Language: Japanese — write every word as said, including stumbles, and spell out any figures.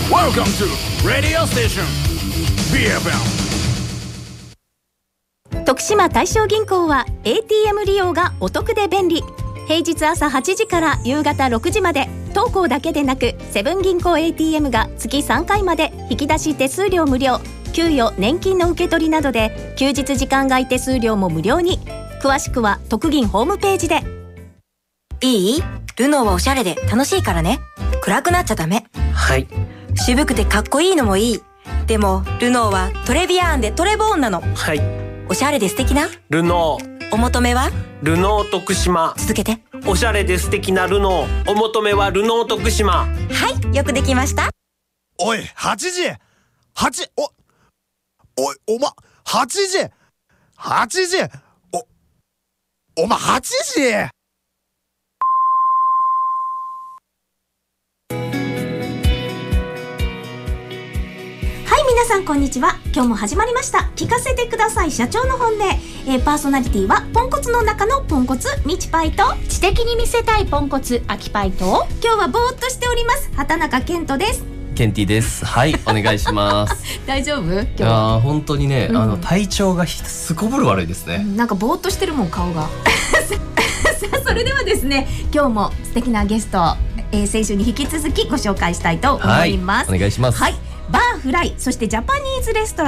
Welcome to Radio Station ビーエフエム。 徳島大正銀行は エーティーエム 利用がお得で便利。平日朝はちじから夕方ろくじまで、当行だけでなくセブン銀行 エーティーエム が月さんかいまで引き出し手数料無料、給与年金の受け取りなどで休日時間外手数料も無料に。詳しくは徳銀ホームページで。 いい？ルノーはおしゃれで楽しいからね。暗くなっちゃダメ。 はい。 渋くてかっこいいのもいい。でもルノーはトレビアーンでトレボーンなの。 はい。 おしゃれで素敵なルノー。 お求めはルノー徳島。 続けて。 おしゃれで素敵なルノー。お求めはルノー徳島。 はい、よくできました。 おい、はちじはち、お、おい、おま、はちじはちじお、おま、はちじ皆さんこんにちは。今日も始まりました。聞かせてください社長の本音。えー、パーソナリティはポンコツの中のポンコツみちパイと、 知的に見せたいポンコツアキパイと、 今日はぼーっとしております畑中健人です。 ケンティです。はい、お願いします大丈夫？今日いやー本当にね、 うん、 あの体調がすこぶる悪いですね。 なんかぼーっとしてるもん顔がさあそれではですね、今日も素敵なゲスト、えー、先週に引き続きご紹介したいと思います。 はい、お願いします。 はい、バーフライ、そしてジャパニーズレストラン